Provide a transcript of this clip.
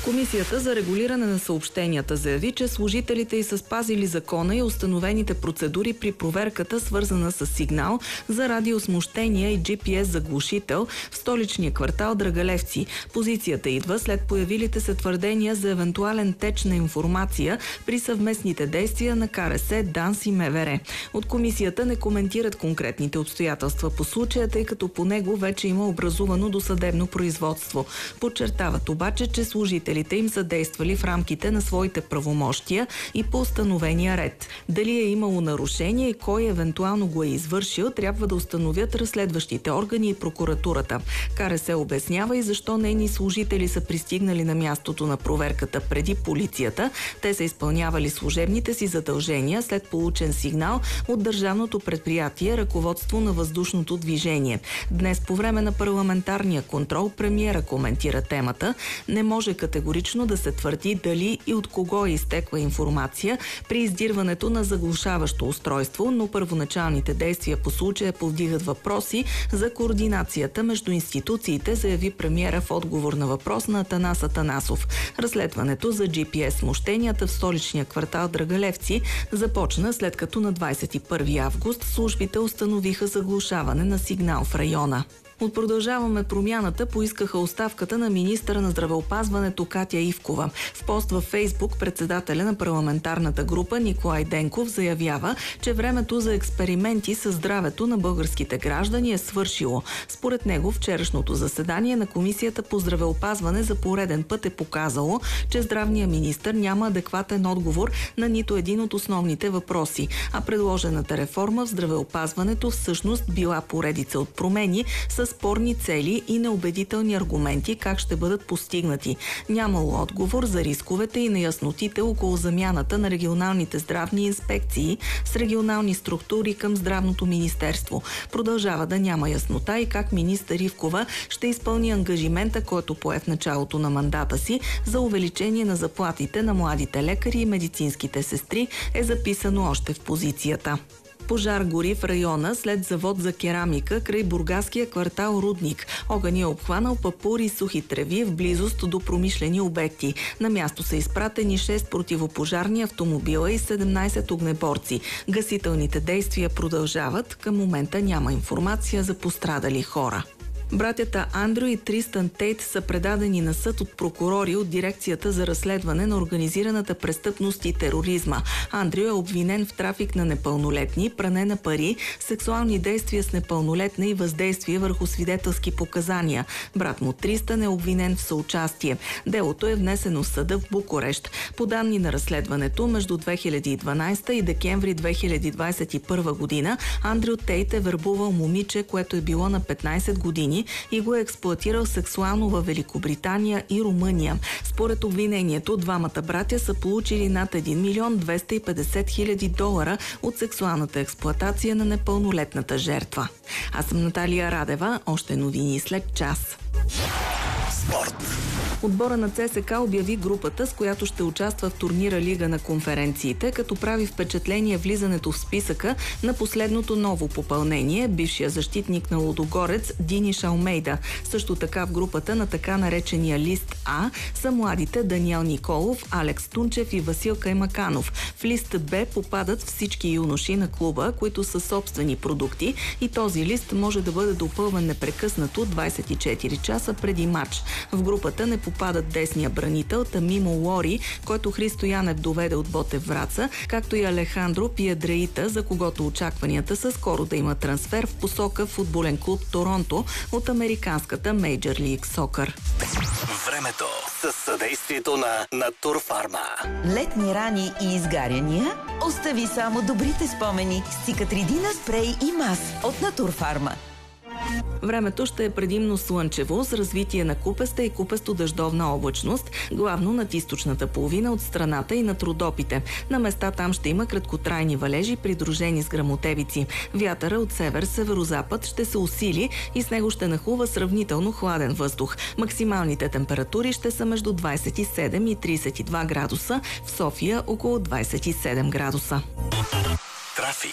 Комисията за регулиране на съобщенията заяви, че служителите й са спазили закона и установените процедури при проверката, свързана с сигнал за радиосмущения и GPS заглушител в столичния квартал Драгалевци. Позицията идва след появилите се твърдения за евентуален теч на информация при съвместните действия на КРС, ДАНС и МВР. От комисията не коментират конкретните обстоятелства по случая, тъй като по него вече има образувано досъдебно производство. Подчертават обаче, че служителите им са действали в рамките на своите правомощия и по установения ред. Дали е имало нарушение и кой евентуално го е извършил, трябва да установят разследващите органи и прокуратурата. КРС обяснява и защо нейни служители са пристигнали на мястото на проверката преди полицията. Те са изпълнявали служебните си задължения след получен сигнал от държавното предприятие Ръководство на въздушното движение. Днес по време на парламентарния контрол премиера коментира темата. Не може категорично да се твърди дали и от кого изтеква информация при издирването на заглушаващо устройство, но първоначалните действия по случая повдигат въпроси за координацията между институциите, заяви премиера в отговор на въпрос на Атанас Атанасов. Разследването за GPS смущенията в столичния квартал Драгалевци започна след като на 21 август службите установиха заглушаване на сигнал в района. От Продължаваме промяната поискаха оставката на министъра на здравеопазването Катя Ивкова. В пост във Фейсбук председателя на парламентарната група Николай Денков заявява, че времето за експерименти със здравето на българските граждани е свършило. Според него вчерашното заседание на Комисията по здравеопазване за пореден път е показало, че здравният министър няма адекватен отговор на нито един от основните въпроси, а предложената реформа в здравеопазването всъщност била поредица от промени с спорни цели и неубедителни аргументи как ще бъдат постигнати. Нямало отговор за рисковете и неяснотите около замяната на регионалните здравни инспекции с регионални структури към Здравното министерство. Продължава да няма яснота и как министър Ивкова ще изпълни ангажимента, който пое в началото на мандата си за увеличение на заплатите на младите лекари и медицинските сестри, е записано още в позицията. Пожар гори в района след завод за керамика край бургаския квартал Рудник. Огън е обхванал папури и сухи треви в близост до промишлени обекти. На място са изпратени 6 противопожарни автомобила и 17 огнеборци. Гасителните действия продължават. Към момента няма информация за пострадали хора. Братята Андрю и Тристан Тейт са предадени на съд от прокурори от Дирекцията за разследване на организираната престъпност и тероризма. Андрю е обвинен в трафик на непълнолетни, пране на пари, сексуални действия с непълнолетна и въздействие върху свидетелски показания. Брат му Тристан е обвинен в съучастие. Делото е внесено в съда в Букурещ. По данни на разследването, между 2012 и декември 2021 година Андрю Тейт е вербувал момиче, което е било на 15 години и го е експлоатирал сексуално във Великобритания и Румъния. Според обвинението, двамата братя са получили над 1 милион 250 хиляди долара от сексуалната експлоатация на непълнолетната жертва. Аз съм Наталия Радева. Още новини след час. Спорт. Отбора на ЦСК обяви групата, с която ще участва в турнира Лига на конференциите, като прави впечатление влизането в списъка на последното ново попълнение, бившия защитник на Лудогорец Дини Шалмейда. Също така в групата на така наречения лист А са младите Даниел Николов, Алекс Тунчев и Васил Каймаканов. В лист Б попадат всички юноши на клуба, които са собствени продукти, и този лист може да бъде допълван непрекъснато 24 часа преди матч. В групата не попадат десния бранител Тамимо Лори, който Христо Янев доведе от Ботев Враца, както и Алехандро Пиедреита, за когото очакванията са скоро да има трансфер в посока футболен клуб Торонто от американската Major League Soccer. Времето със съдействието на Натурфарма. Летни рани и изгаряния? Остави само добрите спомени с Циcatrидина спрей и мас от Натурфарма. Времето ще е предимно слънчево с развитие на купеста и купесто-дъждовна облачност, главно над източната половина от страната и над Родопите. На места там ще има краткотрайни валежи, придружени с гръмотевици. Вятъра от север-северозапад ще се усили и с него ще нахлува сравнително хладен въздух. Максималните температури ще са между 27 и 32 градуса, в София около 27 градуса. Трафик.